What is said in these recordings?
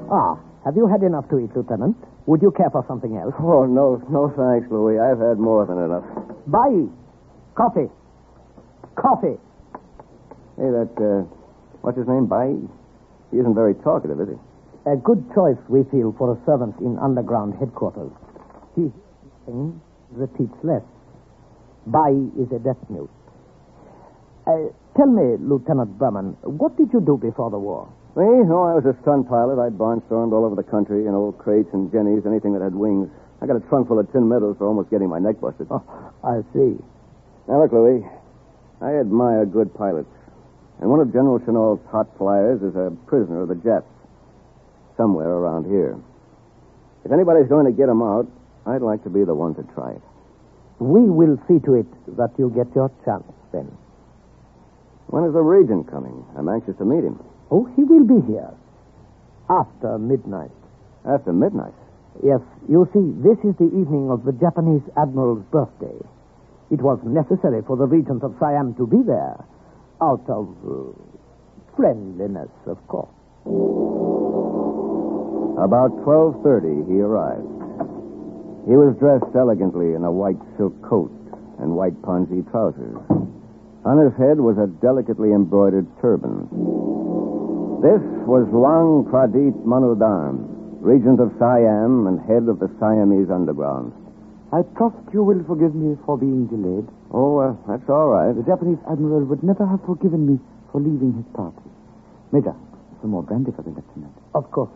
Ah, have you had enough to eat, Lieutenant? Would you care for something else? Oh, no thanks, Louis. I've had more than enough. Bye. Coffee. Coffee. Hey, what's his name, Bai? He isn't very talkative, is he? A good choice, we feel, for a servant in underground headquarters. He hears nothing, repeats less. Bai is a deaf mute. Tell me, Lieutenant Berman, what did you do before the war? Me? Oh, I was a stunt pilot. I barnstormed all over the country in old crates and jennies, anything that had wings. I got a trunk full of tin medals for almost getting my neck busted. Oh, I see. Now, look, Louis, I admire good pilots. And one of General Chennault's hot flyers is a prisoner of the Japs. Somewhere around here. If anybody's going to get him out, I'd like to be the one to try it. We will see to it that you get your chance, then. When is the Regent coming? I'm anxious to meet him. Oh, he will be here. After midnight. After midnight? Yes, you see, this is the evening of the Japanese Admiral's birthday. It was necessary for the Regent of Siam to be there. Out of friendliness, of course. About 12:30, he arrived. He was dressed elegantly in a white silk coat and white pongee trousers. On his head was a delicately embroidered turban. This was Luang Pradit Manudan, Regent of Siam and head of the Siamese underground. I trust you will forgive me for being delayed. Oh, that's all right. The Japanese admiral would never have forgiven me for leaving his party. Major, some more brandy for the lieutenant. Of course.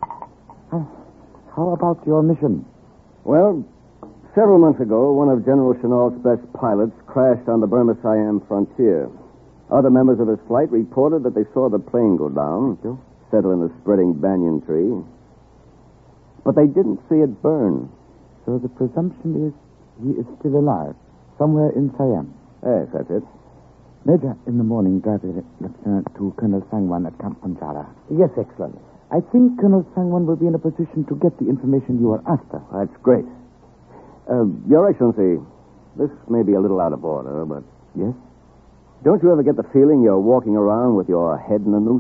How about your mission? Well, several months ago, one of General Chennault's best pilots crashed on the Burma-Siam frontier. Other members of his flight reported that they saw the plane go down, settle in a spreading banyan tree. But they didn't see it burn. So the presumption is he is still alive, somewhere in Siam. Yes, that's it. Major, in the morning, drive the lieutenant to Colonel Sangwan at Camp Punjara. Yes, Excellency. I think Colonel Sangwan will be in a position to get the information you are after. That's great. Your Excellency, this may be a little out of order, but... Yes? Don't you ever get the feeling you're walking around with your head in a noose?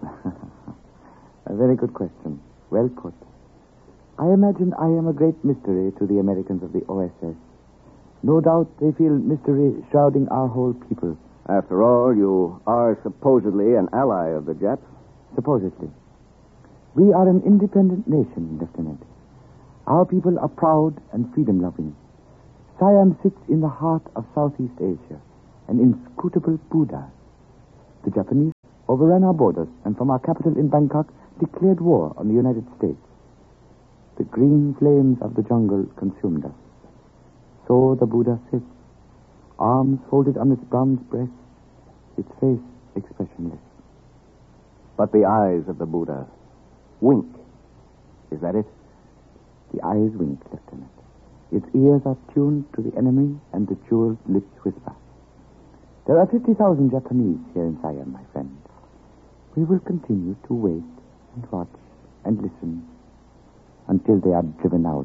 A very good question. Well put. I imagine I am a great mystery to the Americans of the OSS. No doubt they feel mystery shrouding our whole people. After all, you are supposedly an ally of the Japs. Supposedly. We are an independent nation, Lieutenant. Our people are proud and freedom-loving. Siam sits in the heart of Southeast Asia, an inscrutable Buddha. The Japanese overran our borders and from our capital in Bangkok declared war on the United States. The green flames of the jungle consumed us. So the Buddha sits, arms folded on its bronze breast, its face expressionless. But the eyes of the Buddha wink. Is that it? The eyes wink, Lieutenant. Its ears are tuned to the enemy, and the jeweled lips whisper. There are 50,000 Japanese here in Siam, my friend. We will continue to wait and watch and listen until they are driven out.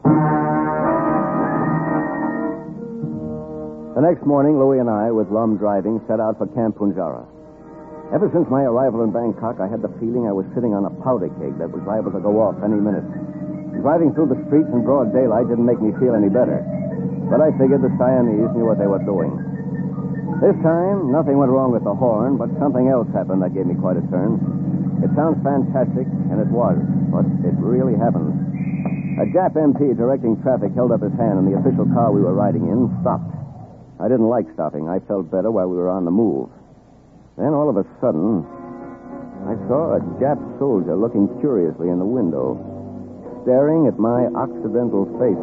The next morning, Louis and I, with Lum driving, set out for Camp Punjara. Ever since my arrival in Bangkok, I had the feeling I was sitting on a powder keg that was liable to go off any minute. Driving through the streets in broad daylight didn't make me feel any better. But I figured the Siamese knew what they were doing. This time, nothing went wrong with the horn, but something else happened that gave me quite a turn. It sounds fantastic, and it was, but it really happened. A Jap MP directing traffic held up his hand, and the official car we were riding in stopped. I didn't like stopping. I felt better while we were on the move. Then, all of a sudden, I saw a Jap soldier looking curiously in the window, staring at my Occidental face.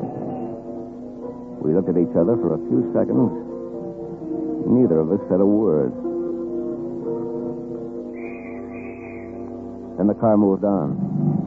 We looked at each other for a few seconds. Neither of us said a word. Then the car moved on.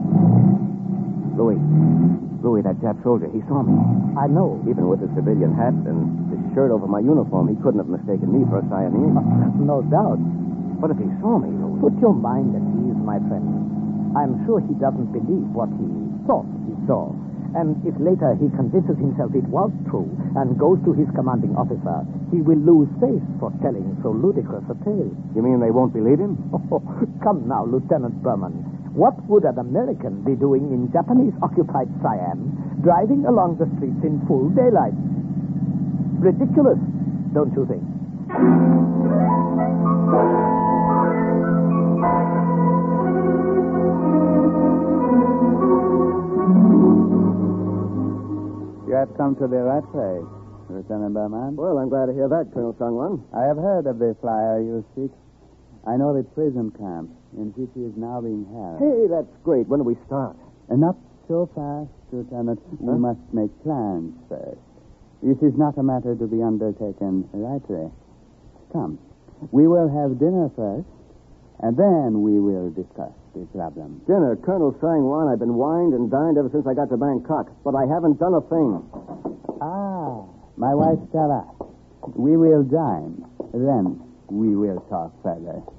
Louis, that Jap soldier, he saw me. I know. Even with the civilian hat and the shirt over my uniform, he couldn't have mistaken me for a Siamese. No doubt. But if he saw me, Louis... Put your mind at ease, my friend. I'm sure he doesn't believe what he thought he saw. And if later he convinces himself it was true and goes to his commanding officer, he will lose face for telling so ludicrous a tale. You mean they won't believe him? Oh, come now, Lieutenant Berman. What would an American be doing in Japanese-occupied Siam, driving along the streets in full daylight? Ridiculous, don't you think? You have come to the right place, Lieutenant Berman. Well, I'm glad to hear that, Colonel Sangwan. I have heard of the flyer you seek. I know the prison camp in which he is now being held. Hey, that's great. When do we start? And not so fast, Lieutenant. We must make plans first. It is not a matter to be undertaken lightly. Come, we will have dinner first, and then we will discuss the problem. Dinner, Colonel Sangwan. I've been wined and dined ever since I got to Bangkok, but I haven't done a thing. Ah, my wife Sarah. We will dine. Then we will talk further.